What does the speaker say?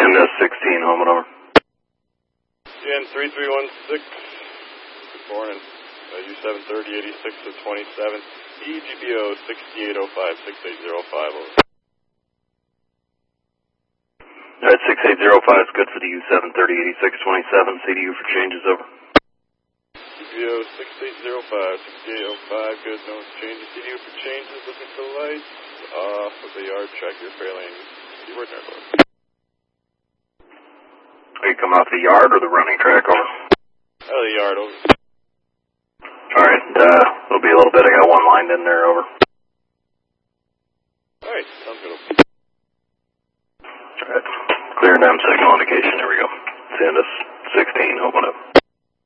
CNS 16, home and over. CN 3316, good morning. U730, 86 to 27. EGBO 6805, 6805, over. Alright, 6805 is good for the U730, 86, 27. CDU for changes, over. EGBO 6805, 6805, good, no changes. CDU for changes, looking for lights. Off of the yard, check your failing. Keyword network. Are you coming off the yard or the running track, over? Out of the yard, over. Alright, it'll be a little bit. I got one lined in there, over. Alright, sounds good, over. Alright, clear NAM signal indication, there we go. CNS 16, open up.